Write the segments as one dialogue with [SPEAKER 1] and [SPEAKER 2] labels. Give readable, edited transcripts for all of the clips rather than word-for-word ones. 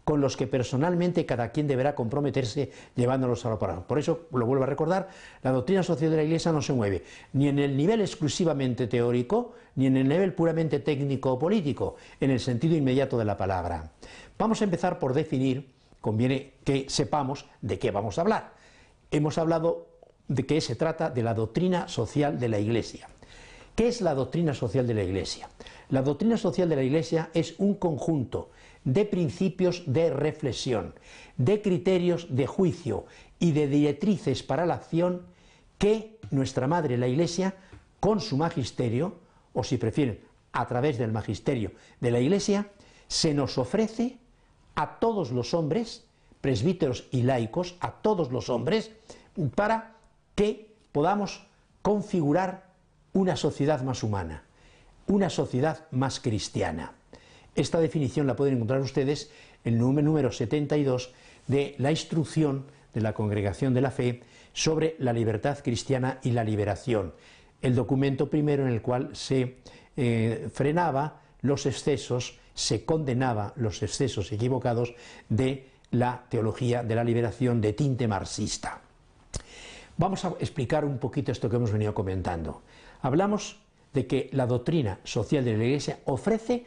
[SPEAKER 1] con los que personalmente cada quien deberá comprometerse llevándolos a la práctica. Por eso, lo vuelvo a recordar, la doctrina social de la Iglesia no se mueve ni en el nivel exclusivamente teórico, ni en el nivel puramente técnico o político, en el sentido inmediato de la palabra. Vamos a empezar por definir, conviene que sepamos de qué vamos a hablar. Hemos hablado de que se trata de la doctrina social de la Iglesia. ¿Qué es la doctrina social de la Iglesia? La doctrina social de la Iglesia es un conjunto de principios de reflexión, de criterios de juicio y de directrices para la acción que nuestra Madre la Iglesia, con su magisterio, o si prefieren, a través del magisterio de la Iglesia, se nos ofrece a todos los hombres, presbíteros y laicos, a todos los hombres, para que podamos configurar una sociedad más humana, una sociedad más cristiana. Esta definición la pueden encontrar ustedes en el número 72 de la instrucción de la Congregación de la Fe sobre la libertad cristiana y la liberación, el documento primero en el cual se frenaba los excesos, se condenaba los excesos equivocados de la teología de la liberación de tinte marxista. Vamos a explicar un poquito esto que hemos venido comentando. Hablamos de que la doctrina social de la Iglesia ofrece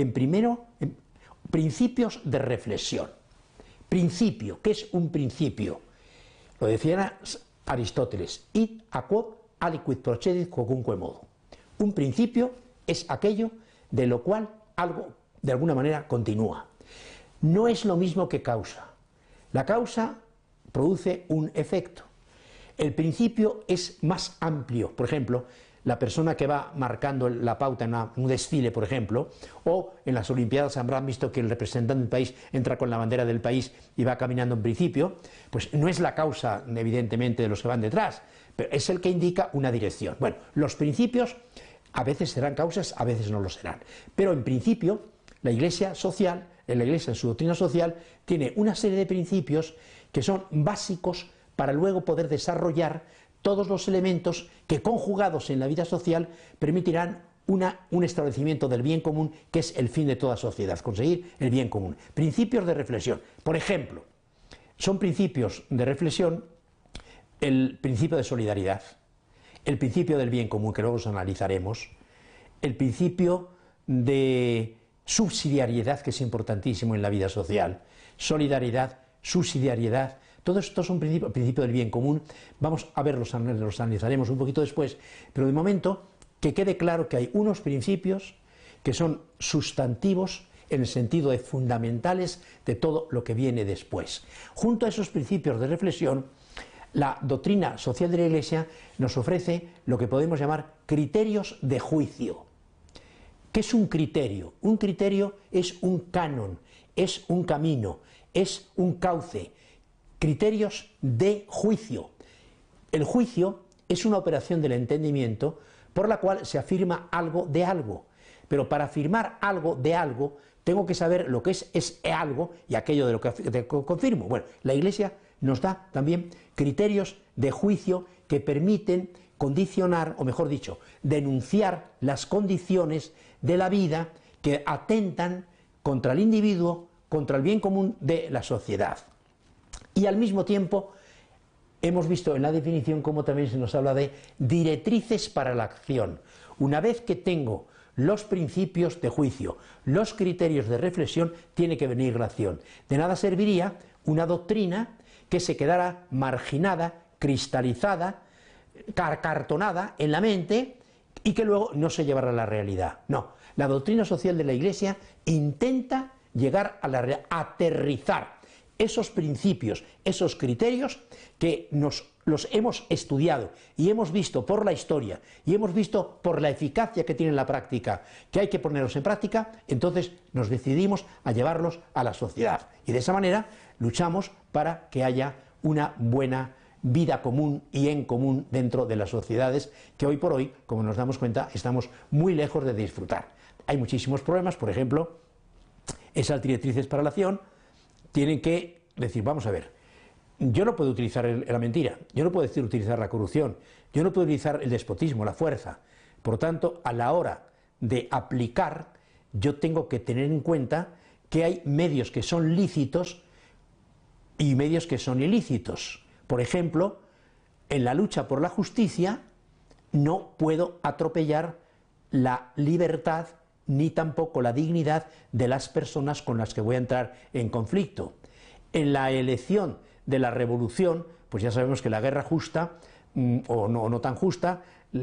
[SPEAKER 1] principios de reflexión. Principio, ¿qué es un principio? Lo decía Aristóteles, id a quod aliquid procedit quocunque modo. Un principio es aquello de lo cual algo de alguna manera continúa. No es lo mismo que causa. La causa produce un efecto. El principio es más amplio. Por ejemplo, la persona que va marcando la pauta en un desfile, por ejemplo, o en las Olimpiadas habrán visto que el representante del país entra con la bandera del país y va caminando en principio, pues no es la causa, evidentemente, de los que van detrás, pero es el que indica una dirección. Bueno, los principios a veces serán causas, a veces no lo serán, pero en principio la Iglesia social, la Iglesia en su doctrina social, tiene una serie de principios que son básicos para luego poder desarrollar todos los elementos que, conjugados en la vida social, permitirán un establecimiento del bien común, que es el fin de toda sociedad, conseguir el bien común. Principios de reflexión. Por ejemplo, son principios de reflexión el principio de solidaridad, el principio del bien común, que luego os analizaremos, el principio de subsidiariedad, que es importantísimo en la vida social, solidaridad, subsidiariedad. Todo esto son principios del bien común. Vamos a verlos, los analizaremos un poquito después, pero de momento que quede claro que hay unos principios que son sustantivos en el sentido de fundamentales de todo lo que viene después. Junto a esos principios de reflexión, la doctrina social de la Iglesia nos ofrece lo que podemos llamar criterios de juicio. ¿Qué es un criterio? Un criterio es un canon, es un camino, es un cauce. Criterios de juicio. El juicio es una operación del entendimiento por la cual se afirma algo de algo. Pero para afirmar algo de algo, tengo que saber lo que es algo y aquello de lo que confirmo. Bueno, la Iglesia nos da también criterios de juicio que permiten condicionar, o mejor dicho, denunciar las condiciones de la vida que atentan contra el individuo, contra el bien común de la sociedad. Y al mismo tiempo hemos visto en la definición cómo también se nos habla de directrices para la acción. Una vez que tengo los principios de juicio, los criterios de reflexión, tiene que venir la acción. De nada serviría una doctrina que se quedara marginada, cristalizada, cartonada en la mente y que luego no se llevara a la realidad. No, la doctrina social de la Iglesia intenta llegar a la realidad, aterrizar esos principios, esos criterios que los hemos estudiado y hemos visto por la historia y hemos visto por la eficacia que tiene en la práctica, que hay que ponerlos en práctica, entonces nos decidimos a llevarlos a la sociedad. Y de esa manera luchamos para que haya una buena vida común y en común dentro de las sociedades que hoy por hoy, como nos damos cuenta, estamos muy lejos de disfrutar. Hay muchísimos problemas, por ejemplo, esas directrices para la acción tienen que decir, vamos a ver, yo no puedo utilizar la mentira, yo no puedo utilizar la corrupción, yo no puedo utilizar el despotismo, la fuerza. Por lo tanto, a la hora de aplicar, yo tengo que tener en cuenta que hay medios que son lícitos y medios que son ilícitos. Por ejemplo, en la lucha por la justicia no puedo atropellar la libertad ni tampoco la dignidad de las personas con las que voy a entrar en conflicto. En la elección de la revolución, pues ya sabemos que la guerra justa o no tan justa,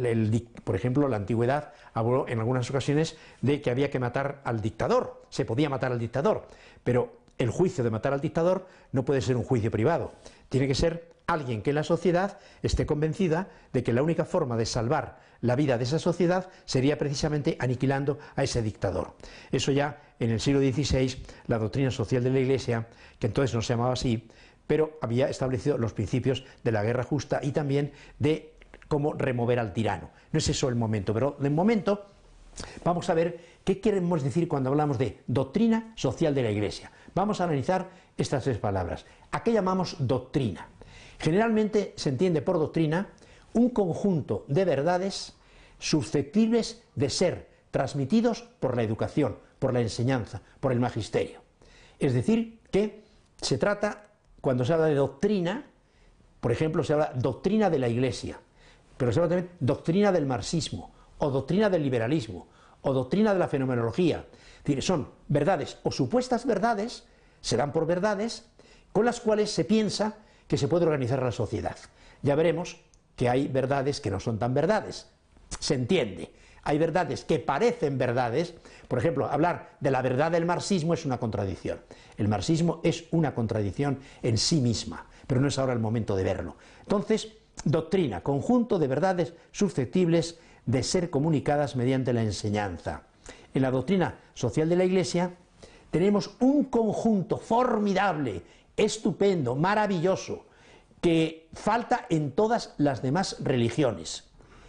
[SPEAKER 1] por ejemplo, la antigüedad habló en algunas ocasiones de que había que matar al dictador, se podía matar al dictador, pero el juicio de matar al dictador no puede ser un juicio privado, tiene que ser alguien que en la sociedad esté convencida de que la única forma de salvar la vida de esa sociedad sería precisamente aniquilando a ese dictador. Eso ya en el siglo XVI, la doctrina social de la Iglesia, que entonces no se llamaba así, pero había establecido los principios de la guerra justa y también de cómo remover al tirano. No es eso el momento, pero de momento vamos a ver qué queremos decir cuando hablamos de doctrina social de la Iglesia. Vamos a analizar estas tres palabras. ¿A qué llamamos doctrina? Generalmente se entiende por doctrina un conjunto de verdades susceptibles de ser transmitidos por la educación, por la enseñanza, por el magisterio. Es decir, que se trata, cuando se habla de doctrina, por ejemplo, se habla doctrina de la Iglesia, pero se habla también doctrina del marxismo, o doctrina del liberalismo, o doctrina de la fenomenología. Es decir, son verdades o supuestas verdades, se dan por verdades, con las cuales se piensa que se puede organizar la sociedad. Ya veremos que hay verdades que no son tan verdades, se entiende. Hay verdades que parecen verdades, por ejemplo, hablar de la verdad del marxismo es una contradicción. El marxismo es una contradicción en sí misma, pero no es ahora el momento de verlo. Entonces, doctrina, conjunto de verdades susceptibles de ser comunicadas mediante la enseñanza. En la doctrina social de la Iglesia tenemos un conjunto formidable, estupendo, maravilloso, que falta en todas las demás religiones,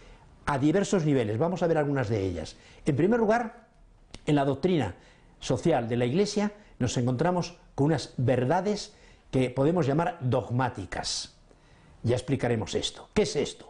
[SPEAKER 1] a diversos niveles. Vamos a ver algunas de ellas. En primer lugar, en la doctrina social de la Iglesia nos encontramos con unas verdades que podemos llamar dogmáticas. Ya explicaremos esto. ¿Qué es esto?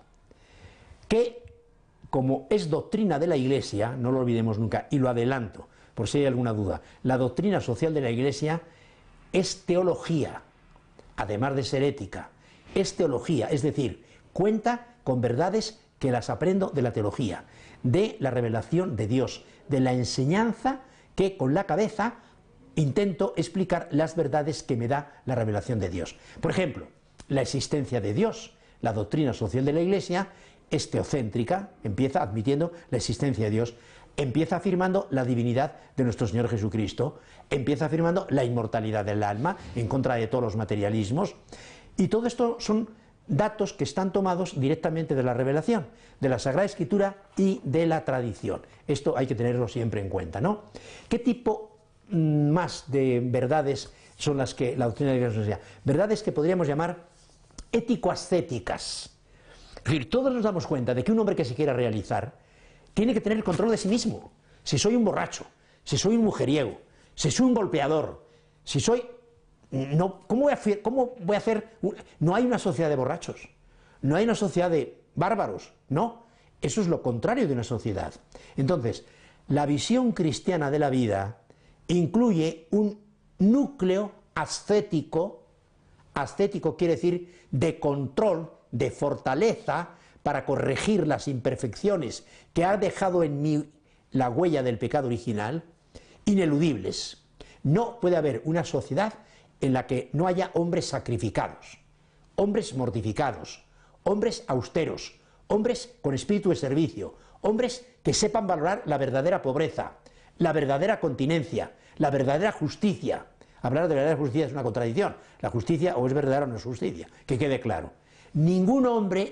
[SPEAKER 1] Que, como es doctrina de la Iglesia, no lo olvidemos nunca, y lo adelanto, por si hay alguna duda, la doctrina social de la Iglesia es teología, además de ser ética, es teología, es decir, cuenta con verdades que las aprendo de la teología, de la revelación de Dios, de la enseñanza que con la cabeza intento explicar las verdades que me da la revelación de Dios. Por ejemplo, la existencia de Dios. La doctrina social de la Iglesia es teocéntrica, empieza admitiendo la existencia de Dios, empieza afirmando la divinidad de nuestro Señor Jesucristo, empieza afirmando la inmortalidad del alma, en contra de todos los materialismos, y todo esto son datos que están tomados directamente de la revelación, de la Sagrada Escritura y de la tradición. Esto hay que tenerlo siempre en cuenta, ¿no? ¿Qué tipo más de verdades son las que la doctrina de la Iglesia? Verdades que podríamos llamar ético-ascéticas. Es decir, todos nos damos cuenta de que un hombre que se quiera realizar tiene que tener el control de sí mismo. Si soy un borracho, si soy un mujeriego, si soy un golpeador, si soy... No, ¿cómo voy a hacer? No hay una sociedad de borrachos, no hay una sociedad de bárbaros, no. Eso es lo contrario de una sociedad. Entonces, la visión cristiana de la vida incluye un núcleo ascético. Ascético quiere decir de control, de fortaleza, para corregir las imperfecciones que ha dejado en mí la huella del pecado original, ineludibles. No puede haber una sociedad en la que no haya hombres sacrificados, hombres mortificados, hombres austeros, hombres con espíritu de servicio, hombres que sepan valorar la verdadera pobreza, la verdadera continencia, la verdadera justicia. Hablar de verdadera justicia es una contradicción. La justicia o es verdadera o no es justicia, que quede claro. Ningún hombre,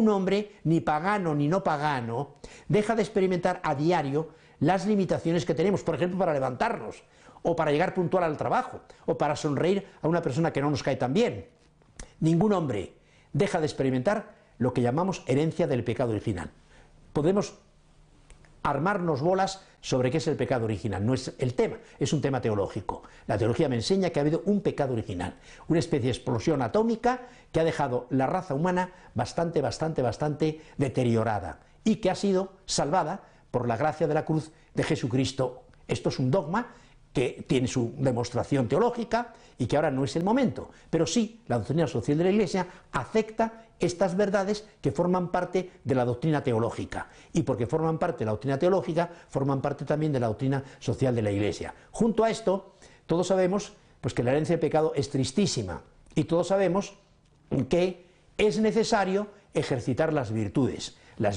[SPEAKER 1] ni pagano ni no pagano, deja de experimentar a diario las limitaciones que tenemos, por ejemplo, para levantarnos, o para llegar puntual al trabajo, o para sonreír a una persona que no nos cae tan bien. Ningún hombre deja de experimentar lo que llamamos herencia del pecado original. Podemos armarnos bolas sobre qué es el pecado original, no es el tema, es un tema teológico. La teología me enseña que ha habido un pecado original, una especie de explosión atómica que ha dejado la raza humana bastante deteriorada y que ha sido salvada por la gracia de la cruz de Jesucristo. Esto es un dogma que tiene su demostración teológica y que ahora no es el momento, pero sí, la doctrina social de la Iglesia acepta estas verdades que forman parte de la doctrina teológica, y porque forman parte de la doctrina teológica, forman parte también de la doctrina social de la Iglesia. Junto a esto, todos sabemos pues, que la herencia del pecado es tristísima, y todos sabemos que es necesario ejercitar las virtudes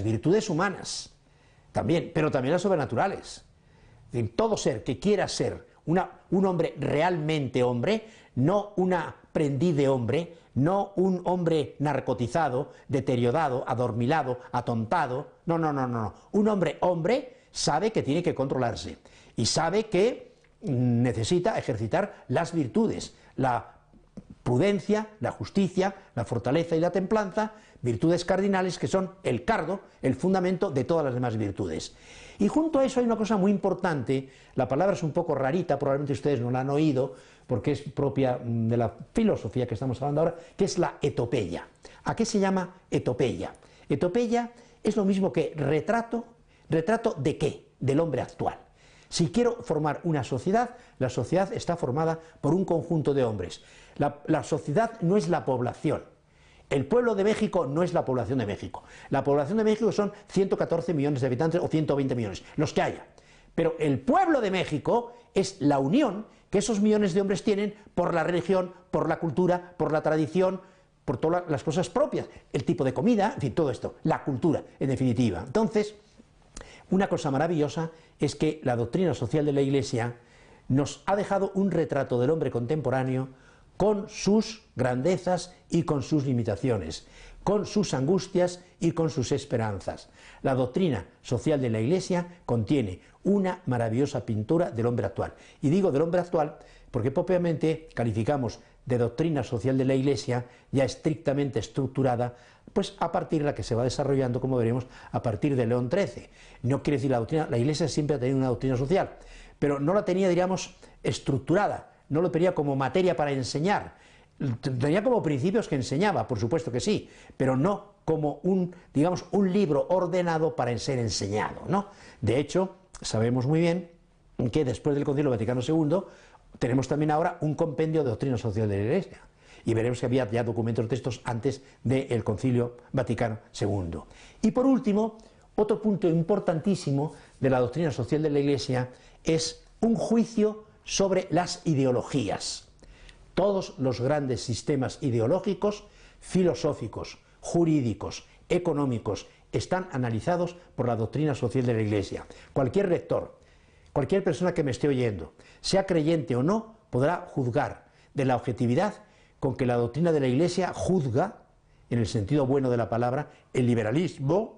[SPEAKER 1] humanas también, pero también las sobrenaturales. Todo ser que quiera ser un hombre realmente hombre, no un aprendiz de hombre, no un hombre narcotizado, deteriorado, adormilado, atontado, no. Un hombre sabe que tiene que controlarse y sabe que necesita ejercitar las virtudes, la prudencia, la justicia, la fortaleza y la templanza, virtudes cardinales que son el cardo, el fundamento de todas las demás virtudes. Y junto a eso hay una cosa muy importante, la palabra es un poco rarita, probablemente ustedes no la han oído, porque es propia de la filosofía que estamos hablando ahora, que es la etopeia. ¿A qué se llama etopeia? Etopeia es lo mismo que retrato. ¿Retrato de qué? Del hombre actual. Si quiero formar una sociedad, la sociedad está formada por un conjunto de hombres. La sociedad no es la población. El pueblo de México no es la población de México. La población de México son 114 millones de habitantes o 120 millones, los que haya. Pero el pueblo de México es la unión que esos millones de hombres tienen por la religión, por la cultura, por la tradición, por todas las cosas propias, el tipo de comida, en fin, todo esto, la cultura, en definitiva. Entonces, una cosa maravillosa es que la doctrina social de la Iglesia nos ha dejado un retrato del hombre contemporáneo con sus grandezas y con sus limitaciones, con sus angustias y con sus esperanzas. La doctrina social de la Iglesia contiene una maravillosa pintura del hombre actual. Y digo del hombre actual porque propiamente calificamos de doctrina social de la Iglesia ya estrictamente estructurada, pues a partir de la que se va desarrollando, como veremos, a partir de León XIII. No quiere decir la Iglesia siempre ha tenido una doctrina social, pero no la tenía, diríamos, estructurada, no lo tenía como materia para enseñar, tenía como principios que enseñaba, por supuesto que sí, pero no como un libro ordenado para ser enseñado, ¿no? De hecho, sabemos muy bien que después del Concilio Vaticano II tenemos también ahora un compendio de doctrina social de la Iglesia, y veremos que había ya documentos, textos antes del Concilio Vaticano II. Y por último, otro punto importantísimo de la doctrina social de la Iglesia es un juicio sobre las ideologías. Todos los grandes sistemas ideológicos, filosóficos, jurídicos, económicos, están analizados por la doctrina social de la Iglesia. Cualquier lector, cualquier persona que me esté oyendo, sea creyente o no, podrá juzgar de la objetividad con que la doctrina de la Iglesia juzga, en el sentido bueno de la palabra, el liberalismo,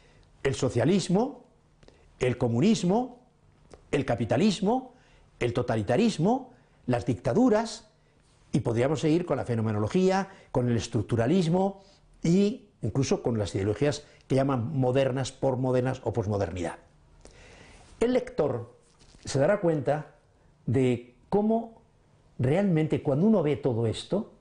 [SPEAKER 1] el socialismo, el comunismo, el capitalismo, el totalitarismo, las dictaduras, y podríamos seguir con la fenomenología, con el estructuralismo e incluso con las ideologías que llaman modernas, postmodernas o posmodernidad. El lector se dará cuenta de cómo realmente cuando uno ve todo esto,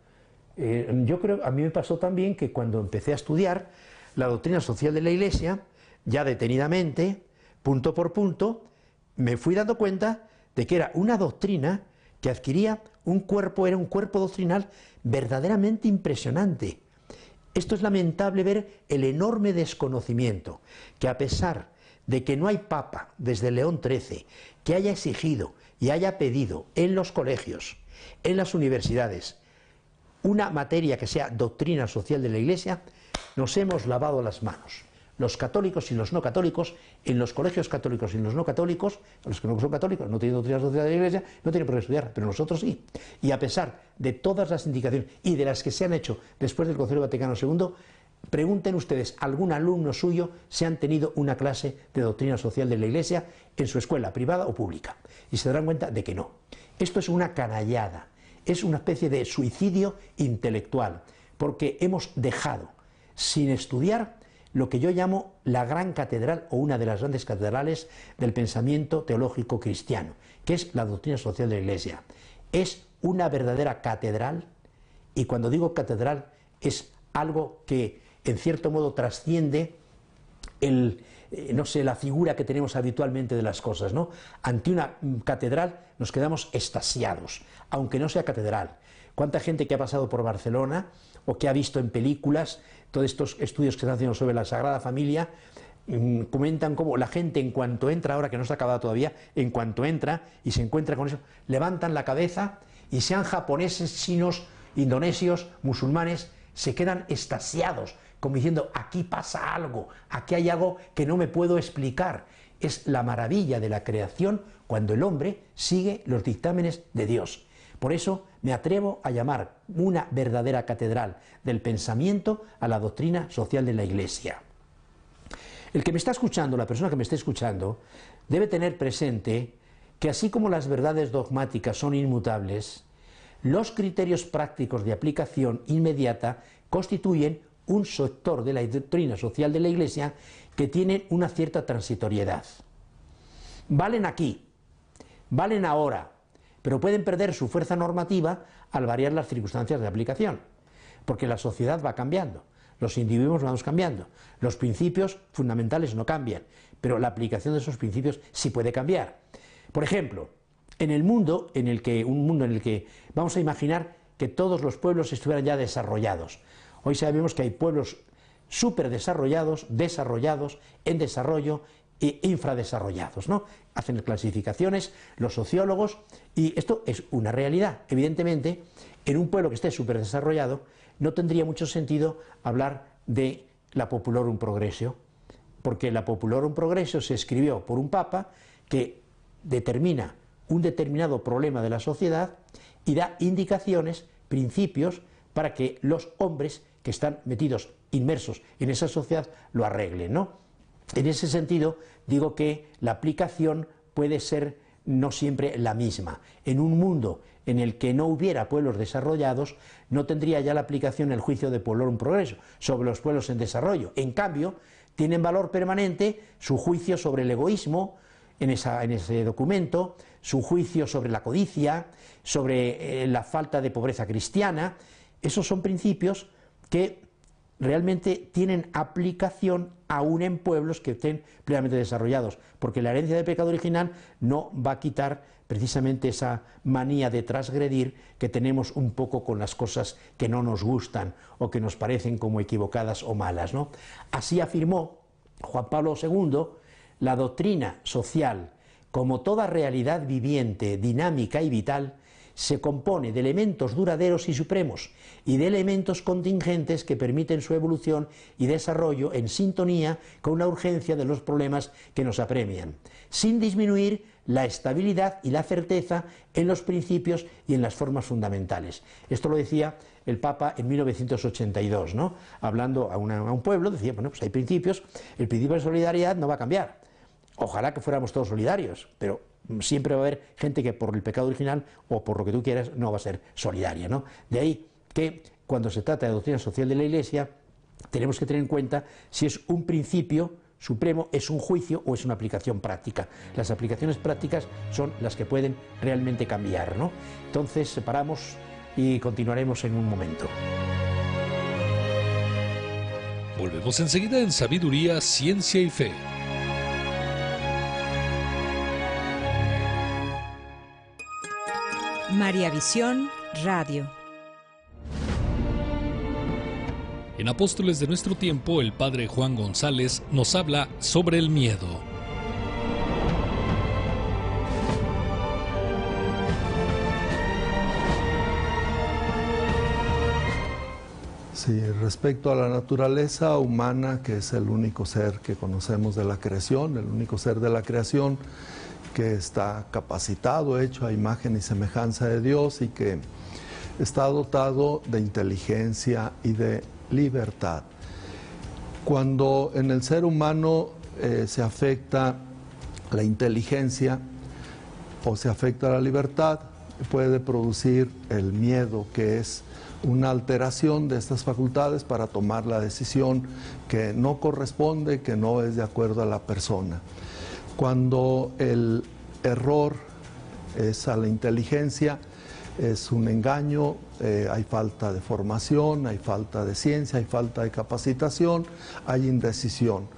[SPEAKER 1] yo creo, a mí me pasó también que cuando empecé a estudiar la doctrina social de la Iglesia, ya detenidamente, punto por punto, me fui dando cuenta de que era una doctrina que adquiría era un cuerpo doctrinal verdaderamente impresionante. Esto es lamentable ver el enorme desconocimiento que, a pesar de que no hay papa desde León XIII que haya exigido y haya pedido en los colegios, en las universidades, una materia que sea doctrina social de la Iglesia, nos hemos lavado las manos. Los católicos y los no católicos, en los colegios católicos y en los no católicos, los que no son católicos, no tienen doctrina social de la Iglesia, no tienen por qué estudiar, pero nosotros sí. Y a pesar de todas las indicaciones y de las que se han hecho después del Concilio Vaticano II, pregunten ustedes a algún alumno suyo si han tenido una clase de doctrina social de la Iglesia en su escuela privada o pública, y se darán cuenta de que no. Esto es una canallada, es una especie de suicidio intelectual, porque hemos dejado sin estudiar lo que yo llamo la gran catedral o una de las grandes catedrales del pensamiento teológico cristiano, que es la doctrina social de la Iglesia. Es una verdadera catedral, y cuando digo catedral es algo que en cierto modo trasciende no sé, la figura que tenemos habitualmente de las cosas, ¿no? Ante una catedral nos quedamos extasiados, aunque no sea catedral. ¿Cuánta gente que ha pasado por Barcelona o que ha visto en películas todos estos estudios que están haciendo sobre la Sagrada Familia, comentan cómo la gente en cuanto entra, ahora que no está acabado todavía, en cuanto entra y se encuentra con eso, levantan la cabeza y sean japoneses, chinos, indonesios, musulmanes, se quedan extasiados, como diciendo, aquí pasa algo, aquí hay algo que no me puedo explicar. Es la maravilla de la creación cuando el hombre sigue los dictámenes de Dios. Por eso me atrevo a llamar una verdadera catedral del pensamiento a la doctrina social de la Iglesia. El que me está escuchando, la persona que me está escuchando, debe tener presente que así como las verdades dogmáticas son inmutables, los criterios prácticos de aplicación inmediata constituyen un sector de la doctrina social de la Iglesia que tienen una cierta transitoriedad. Valen aquí, valen ahora, pero pueden perder su fuerza normativa al variar las circunstancias de aplicación, porque la sociedad va cambiando, los individuos vamos cambiando, los principios fundamentales no cambian, pero la aplicación de esos principios sí puede cambiar. Por ejemplo, en el mundo en el que vamos a imaginar que todos los pueblos estuvieran ya desarrollados. Hoy sabemos que hay pueblos súper desarrollados, desarrollados, en desarrollo e infradesarrollados, ¿no? Hacen clasificaciones los sociólogos y esto es una realidad. Evidentemente, en un pueblo que esté súper desarrollado no tendría mucho sentido hablar de la Populorum Progressio, porque la Populorum Progressio se escribió por un papa que determina un determinado problema de la sociedad y da indicaciones, principios, para que los hombres que están metidos, inmersos en esa sociedad, lo arreglen, ¿no? En ese sentido, digo que la aplicación puede ser no siempre la misma. En un mundo en el que no hubiera pueblos desarrollados, no tendría ya la aplicación el juicio de Populorum Progressio sobre los pueblos en desarrollo. En cambio, tienen valor permanente su juicio sobre el egoísmo, en ese documento, su juicio sobre la codicia, sobre la falta de pobreza cristiana. Esos son principios que realmente tienen aplicación aún en pueblos que estén plenamente desarrollados, porque la herencia del pecado original no va a quitar precisamente esa manía de transgredir que tenemos un poco con las cosas que no nos gustan o que nos parecen como equivocadas o malas, ¿no? Así afirmó Juan Pablo II: la doctrina social, como toda realidad viviente, dinámica y vital, se compone de elementos duraderos y supremos y de elementos contingentes que permiten su evolución y desarrollo en sintonía con la urgencia de los problemas que nos apremian, sin disminuir la estabilidad y la certeza en los principios y en las formas fundamentales. Esto lo decía el Papa en 1982, ¿no? Hablando a un pueblo, decía, bueno, pues hay principios, el principio de solidaridad no va a cambiar. Ojalá que fuéramos todos solidarios, pero siempre va a haber gente que por el pecado original o por lo que tú quieras no va a ser solidaria, ¿no? De ahí que cuando se trata de doctrina social de la Iglesia tenemos que tener en cuenta si es un principio supremo, es un juicio o es una aplicación práctica. Las aplicaciones prácticas son las que pueden realmente cambiar, ¿no? Entonces separamos y continuaremos en un momento.
[SPEAKER 2] Volvemos enseguida en Sabiduría, Ciencia y Fe.
[SPEAKER 3] María Visión Radio.
[SPEAKER 2] En Apóstoles de nuestro tiempo, el padre Juan González nos habla sobre el miedo.
[SPEAKER 4] Sí, respecto a la naturaleza humana, que es el único ser que conocemos de la creación, el único ser de la creación que está capacitado, hecho a imagen y semejanza de Dios y que está dotado de inteligencia y de libertad. Cuando en el ser humano se afecta la inteligencia o se afecta la libertad, puede producir el miedo, que es una alteración de estas facultades para tomar la decisión que no corresponde, que no es de acuerdo a la persona. Cuando el error es a la inteligencia, es un engaño, hay falta de formación, hay falta de ciencia, hay falta de capacitación, hay indecisión.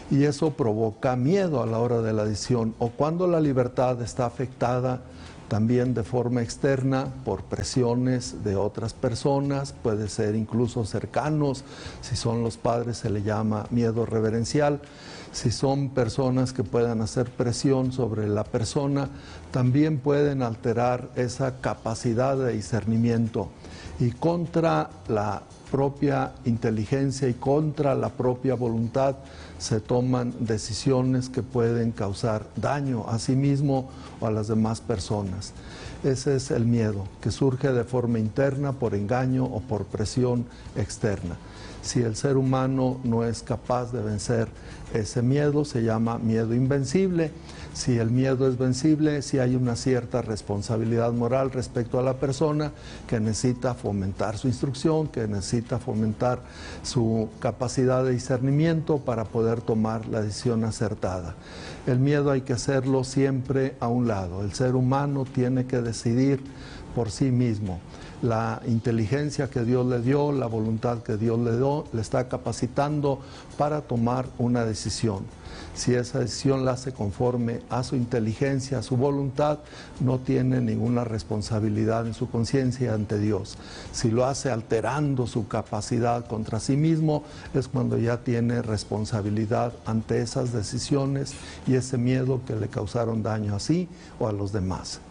[SPEAKER 4] y eso provoca miedo a la hora de la decisión. O cuando la libertad está afectada también de forma externa por presiones de otras personas, puede ser incluso cercanos, si son los padres se le llama miedo reverencial, si son personas que puedan hacer presión sobre la persona, también pueden alterar esa capacidad de discernimiento y contra la propia inteligencia y contra la propia voluntad se toman decisiones que pueden causar daño a sí mismo o a las demás personas. Ese es el miedo, que surge de forma interna por engaño o por presión externa. Si el ser humano no es capaz de vencer ese miedo, se llama miedo invencible. Si el miedo es vencible, si hay una cierta responsabilidad moral respecto a la persona que necesita fomentar su instrucción, que necesita fomentar su capacidad de discernimiento para poder tomar la decisión acertada. El miedo hay que hacerlo siempre a un lado. El ser humano tiene que decidir por sí mismo. La inteligencia que Dios le dio, la voluntad que Dios le dio, le está capacitando para tomar una decisión. Si esa decisión la hace conforme a su inteligencia, a su voluntad, no tiene ninguna responsabilidad en su conciencia ante Dios. Si lo hace alterando su capacidad contra sí mismo, es cuando ya tiene responsabilidad ante esas decisiones y ese miedo que le causaron daño a sí o a los demás.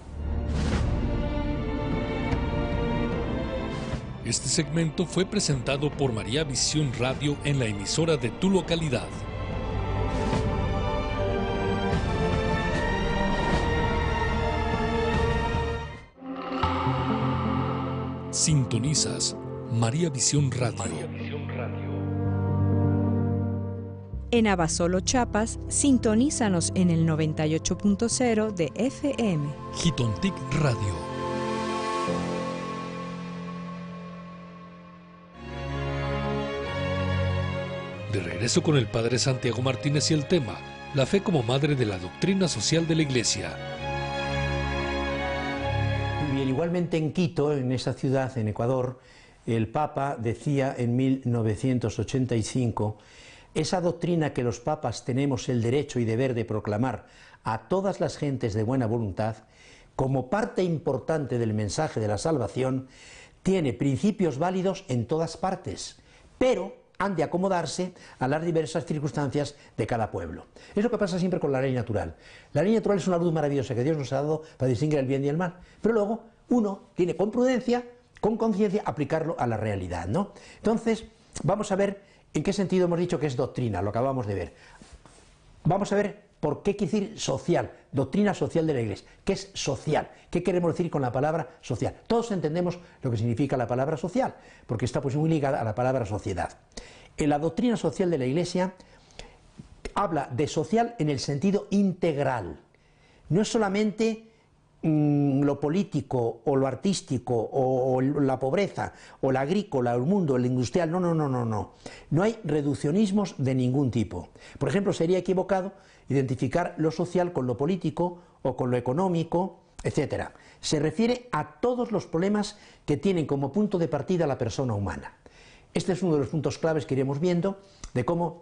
[SPEAKER 2] Este segmento fue presentado por María Visión Radio en la emisora de tu localidad. Sintonizas María Visión Radio.
[SPEAKER 3] En Abasolo, Chiapas, sintonízanos en el 98.0 de FM.
[SPEAKER 2] Jitontic Radio. De regreso con el Padre Santiago Martínez y el tema, la fe como madre de la doctrina social de la Iglesia.
[SPEAKER 1] Bien, igualmente en Quito, en esa ciudad, en Ecuador, el Papa decía en 1985, esa doctrina que los papas tenemos el derecho y deber de proclamar a todas las gentes de buena voluntad, como parte importante del mensaje de la salvación, tiene principios válidos en todas partes, pero han de acomodarse a las diversas circunstancias de cada pueblo. Es lo que pasa siempre con la ley natural. La ley natural es una luz maravillosa que Dios nos ha dado para distinguir el bien y el mal, pero luego uno tiene con prudencia, con conciencia, aplicarlo a la realidad, ¿no? Entonces, vamos a ver en qué sentido hemos dicho que es doctrina, lo acabamos de ver. Vamos a ver por qué quiere decir social, doctrina social de la Iglesia. ¿Qué es social? ¿Qué queremos decir con la palabra social? Todos entendemos lo que significa la palabra social, porque está pues muy ligada a la palabra sociedad. En la doctrina social de la Iglesia habla de social en el sentido integral. No es solamente lo político o lo artístico o la pobreza o la agrícola, el mundo, el industrial, no. No hay reduccionismos de ningún tipo. Por ejemplo, sería equivocado identificar lo social con lo político o con lo económico, etc. Se refiere a todos los problemas que tienen como punto de partida la persona humana. Este es uno de los puntos claves que iremos viendo de cómo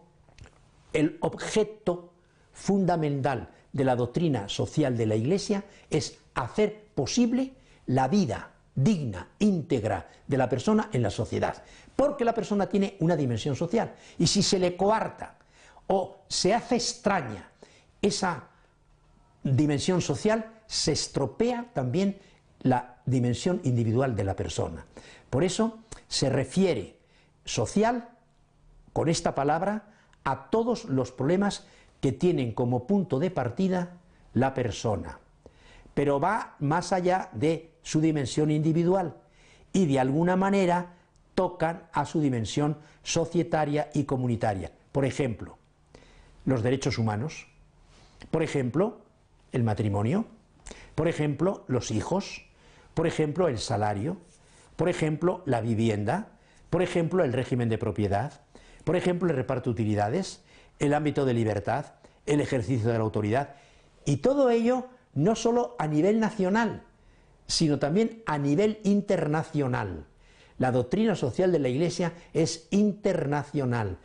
[SPEAKER 1] el objeto fundamental de la doctrina social de la Iglesia es hacer posible la vida digna, íntegra de la persona en la sociedad, porque la persona tiene una dimensión social y si se le coarta o se hace extraña esa dimensión social, se estropea también la dimensión individual de la persona. Por eso se refiere social con esta palabra a todos los problemas que tienen como punto de partida la persona, pero va más allá de su dimensión individual y de alguna manera tocan a su dimensión societaria y comunitaria. Por ejemplo, los derechos humanos, por ejemplo, el matrimonio, por ejemplo, los hijos, por ejemplo, el salario, por ejemplo, la vivienda, por ejemplo, el régimen de propiedad, por ejemplo, el reparto de utilidades, el ámbito de libertad, el ejercicio de la autoridad, y todo ello no solo a nivel nacional, sino también a nivel internacional. La doctrina social de la Iglesia es internacional,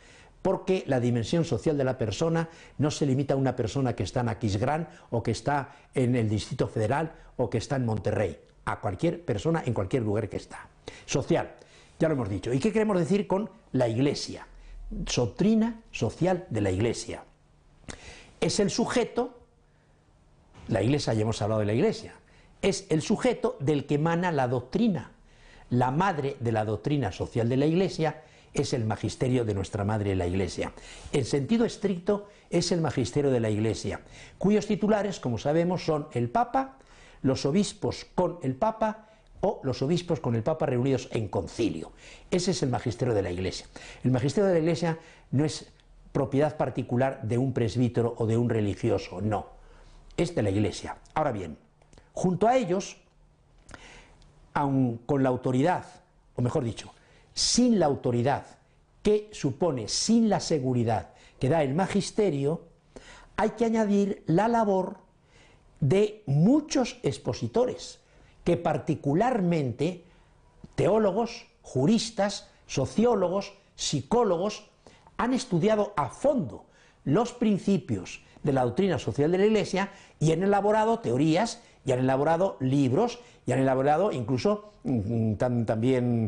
[SPEAKER 1] porque la dimensión social de la persona no se limita a una persona que está en Aquisgrán o que está en el Distrito Federal o que está en Monterrey, a cualquier persona en cualquier lugar que está. Social, ya lo hemos dicho. ¿Y qué queremos decir con la Iglesia? Doctrina social de la Iglesia. Es el sujeto, la Iglesia, ya hemos hablado de la Iglesia, es el sujeto del que emana la doctrina. La madre de la doctrina social de la Iglesia es el magisterio de nuestra madre la Iglesia. En sentido estricto es el magisterio de la Iglesia, cuyos titulares, como sabemos, son el Papa, los obispos con el Papa o los obispos con el Papa reunidos en concilio. Ese es el magisterio de la Iglesia. El magisterio de la Iglesia no es propiedad particular de un presbítero o de un religioso, no, es de la Iglesia. Ahora bien, junto a ellos, aun con la autoridad, o mejor dicho, sin la autoridad que supone, sin la seguridad que da el magisterio, hay que añadir la labor de muchos expositores, que particularmente teólogos, juristas, sociólogos, psicólogos, han estudiado a fondo los principios de la doctrina social de la Iglesia y han elaborado teorías, y han elaborado libros, y han elaborado incluso también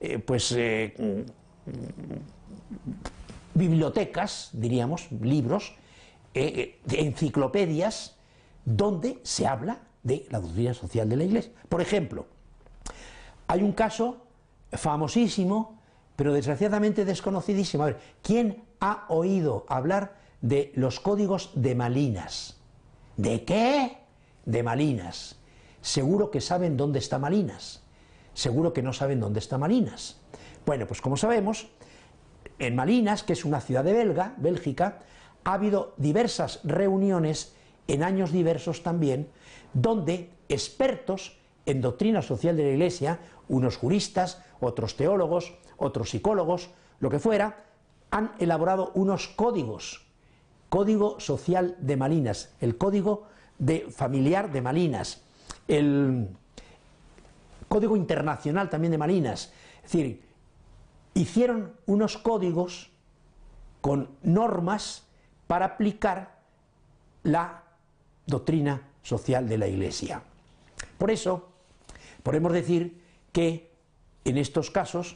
[SPEAKER 1] bibliotecas, diríamos, libros, enciclopedias, donde se habla de la doctrina social de la Iglesia. Por ejemplo, hay un caso famosísimo, pero desgraciadamente desconocidísimo. A ver, ¿quién ha oído hablar de los códigos de Malinas? ¿De qué? De Malinas. Seguro que saben dónde está Malinas. Seguro que no saben dónde está Malinas. Bueno, pues como sabemos, en Malinas, que es una ciudad de Bélgica, ha habido diversas reuniones en años diversos también, donde expertos en doctrina social de la Iglesia, unos juristas, otros teólogos, otros psicólogos, lo que fuera, han elaborado unos códigos. Código social de Malinas, el código familiar de Malinas, el código internacional también de Malinas. Es decir, hicieron unos códigos con normas para aplicar la doctrina social de la Iglesia. Por eso, podemos decir que en estos casos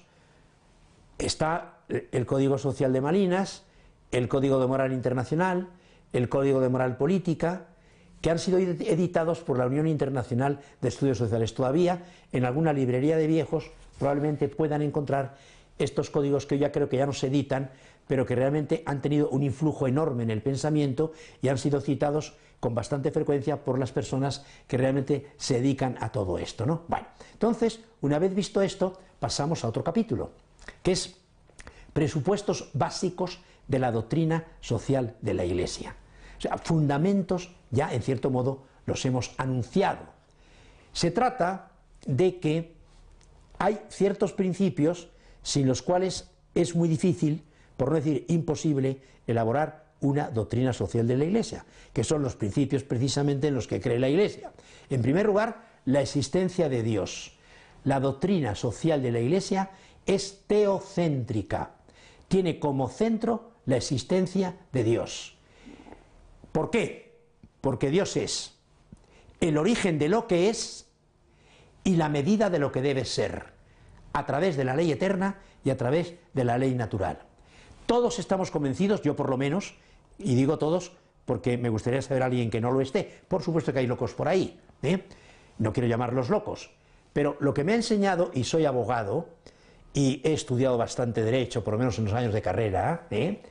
[SPEAKER 1] está el Código Social de Malinas, el Código de Moral Internacional, el Código de Moral Política, que han sido editados por la Unión Internacional de Estudios Sociales. Todavía en alguna librería de viejos probablemente puedan encontrar estos códigos que ya creo que ya no se editan, pero que realmente han tenido un influjo enorme en el pensamiento y han sido citados con bastante frecuencia por las personas que realmente se dedican a todo esto, ¿no? Bueno, entonces, una vez visto esto, pasamos a otro capítulo, que es presupuestos básicos de la doctrina social de la Iglesia. O sea, fundamentos, ya en cierto modo los hemos anunciado. Se trata de que hay ciertos principios sin los cuales es muy difícil, por no decir imposible, elaborar una doctrina social de la Iglesia, que son los principios precisamente en los que cree la Iglesia. En primer lugar, la existencia de Dios. La doctrina social de la Iglesia es teocéntrica, tiene como centro la existencia de Dios. ¿Por qué? Porque Dios es el origen de lo que es y la medida de lo que debe ser, a través de la ley eterna y a través de la ley natural. Todos estamos convencidos, yo por lo menos, y digo todos porque me gustaría saber a alguien que no lo esté, por supuesto que hay locos por ahí, no quiero llamarlos locos, pero lo que me ha enseñado, y soy abogado, y he estudiado bastante derecho, por lo menos en los años de carrera,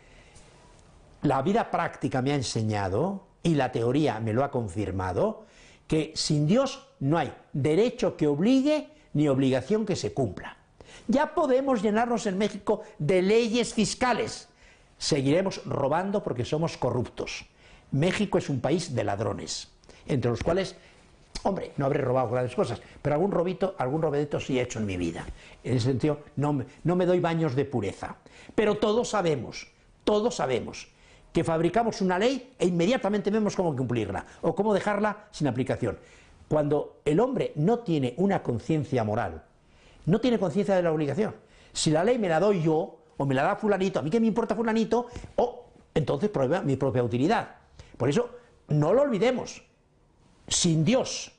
[SPEAKER 1] la vida práctica me ha enseñado, y la teoría me lo ha confirmado, que sin Dios no hay derecho que obligue ni obligación que se cumpla. Ya podemos llenarnos en México de leyes fiscales. Seguiremos robando porque somos corruptos. México es un país de ladrones, entre los cuales, hombre, no habré robado grandes cosas, pero algún robadito sí he hecho en mi vida. En ese sentido, no me doy baños de pureza. Pero todos sabemos que fabricamos una ley e inmediatamente vemos cómo cumplirla o cómo dejarla sin aplicación. Cuando el hombre no tiene una conciencia moral, no tiene conciencia de la obligación. Si la ley me la doy yo, o me la da fulanito, a mí qué me importa fulanito, o entonces prueba mi propia utilidad. Por eso, no lo olvidemos, sin Dios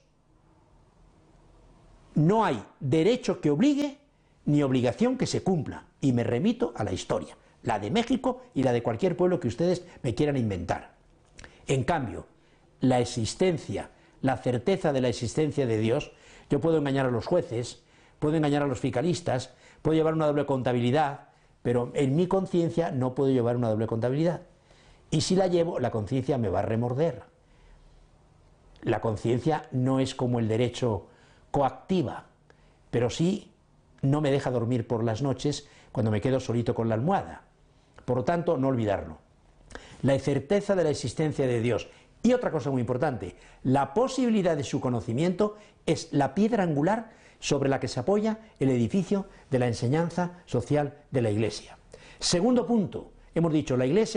[SPEAKER 1] no hay derecho que obligue ni obligación que se cumpla, y me remito a la historia, la de México y la de cualquier pueblo que ustedes me quieran inventar. En cambio, la existencia, la certeza de la existencia de Dios, yo puedo engañar a los jueces, puedo engañar a los fiscalistas, puedo llevar una doble contabilidad, pero en mi conciencia no puedo llevar una doble contabilidad. Y si la llevo, la conciencia me va a remorder. La conciencia no es como el derecho coactiva, pero sí no me deja dormir por las noches cuando me quedo solito con la almohada. Por lo tanto, no olvidarlo. La certeza de la existencia de Dios. Y otra cosa muy importante, la posibilidad de su conocimiento es la piedra angular sobre la que se apoya el edificio de la enseñanza social de la Iglesia. Segundo punto, hemos dicho,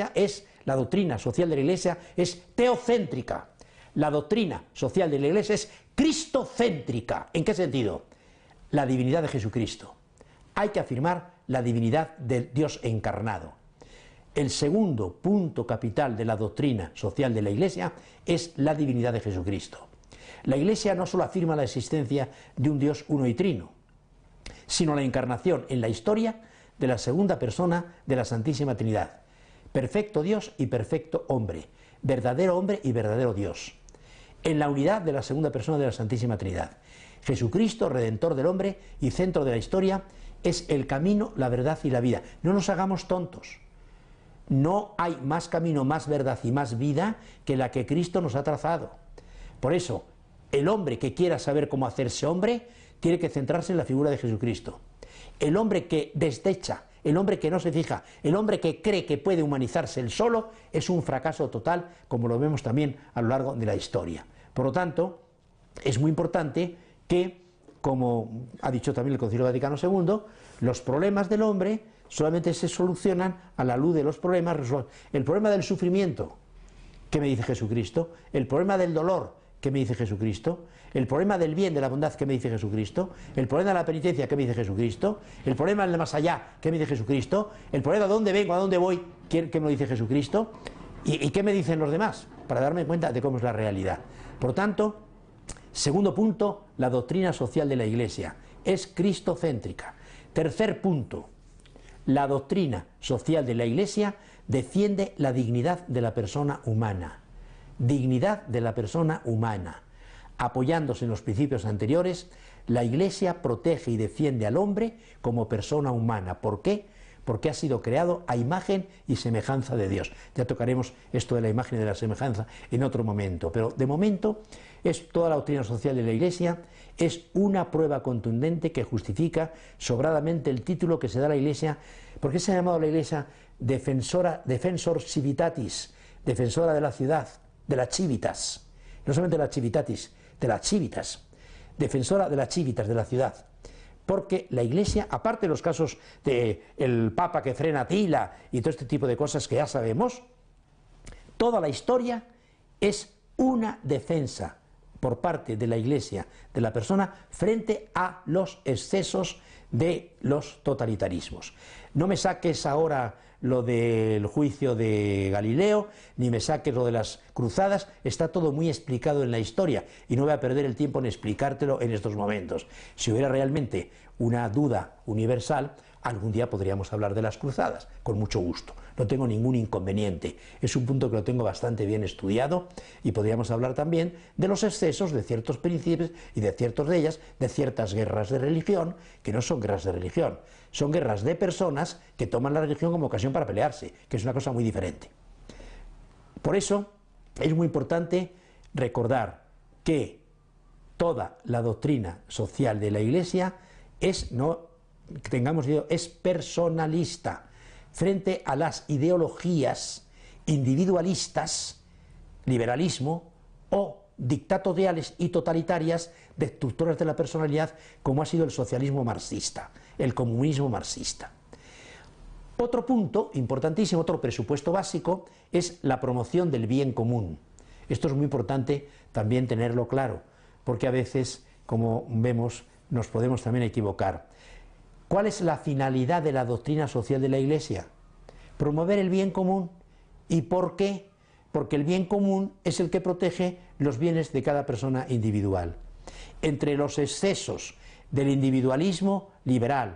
[SPEAKER 1] la doctrina social de la Iglesia es teocéntrica. La doctrina social de la Iglesia es cristocéntrica. ¿En qué sentido? La divinidad de Jesucristo. Hay que afirmar la divinidad del Dios encarnado. El segundo punto capital de la doctrina social de la Iglesia es la divinidad de Jesucristo. La Iglesia no solo afirma la existencia de un Dios uno y trino, sino la encarnación en la historia de la segunda persona de la Santísima Trinidad. Perfecto Dios y perfecto hombre y verdadero Dios. En la unidad de la segunda persona de la Santísima Trinidad. Jesucristo, Redentor del hombre y centro de la historia, es el camino, la verdad y la vida. No nos hagamos tontos. No hay más camino, más verdad y más vida que la que Cristo nos ha trazado. Por eso, el hombre que quiera saber cómo hacerse hombre, tiene que centrarse en la figura de Jesucristo. El hombre que desdecha, el hombre que no se fija, el hombre que cree que puede humanizarse él solo, es un fracaso total, como lo vemos también a lo largo de la historia. Por lo tanto, es muy importante que, como ha dicho también el Concilio Vaticano II, los problemas del hombre solamente se solucionan a la luz de los problemas. El problema del sufrimiento, ¿qué me dice Jesucristo? El problema del dolor, ¿qué me dice Jesucristo? El problema del bien, de la bondad, ¿qué me dice Jesucristo? El problema de la penitencia, ¿qué me dice Jesucristo? El problema del más allá, ¿qué me dice Jesucristo? El problema de dónde vengo, a dónde voy, ¿qué me lo dice Jesucristo? ¿Y qué me dicen los demás? Para darme cuenta de cómo es la realidad. Por tanto, segundo punto, la doctrina social de la Iglesia es cristocéntrica. Tercer punto, la doctrina social de la Iglesia defiende la dignidad de la persona humana. Dignidad de la persona humana. Apoyándose en los principios anteriores, la Iglesia protege y defiende al hombre como persona humana. ¿Por qué? Porque ha sido creado a imagen y semejanza de Dios. Ya tocaremos esto de la imagen y de la semejanza en otro momento, pero de momento toda la doctrina social de la Iglesia es una prueba contundente que justifica sobradamente el título que se da a la Iglesia. ¿Por qué se ha llamado a la Iglesia Defensor Civitatis, defensora de la ciudad, de la civitas? No solamente de la civitatis, de la civitas, defensora de la civitas, de la ciudad. Porque la Iglesia, aparte de los casos del Papa que frena a Tila y todo este tipo de cosas que ya sabemos, toda la historia es una defensa por parte de la Iglesia, de la persona, frente a los excesos de los totalitarismos. No me saques ahora lo del juicio de Galileo, ni me saques lo de las cruzadas, está todo muy explicado en la historia y no voy a perder el tiempo en explicártelo en estos momentos. Si hubiera realmente una duda universal, algún día podríamos hablar de las cruzadas, con mucho gusto, no tengo ningún inconveniente, es un punto que lo tengo bastante bien estudiado y podríamos hablar también de los excesos de ciertos príncipes y de ciertos de ellas, de ciertas guerras de religión, que no son guerras de religión, son guerras de personas que toman la religión como ocasión para pelearse, que es una cosa muy diferente. Por eso es muy importante recordar que toda la doctrina social de la Iglesia es personalista frente a las ideologías individualistas, liberalismo o dictatoriales y totalitarias destructoras de la personalidad, como ha sido el socialismo marxista, el comunismo marxista. Otro punto importantísimo, otro presupuesto básico, es la promoción del bien común. Esto es muy importante también tenerlo claro, porque a veces, como vemos, nos podemos también equivocar. ¿Cuál es la finalidad de la doctrina social de la Iglesia? Promover el bien común. ¿Y por qué? Porque el bien común es el que protege los bienes de cada persona individual. Entre los excesos del individualismo liberal,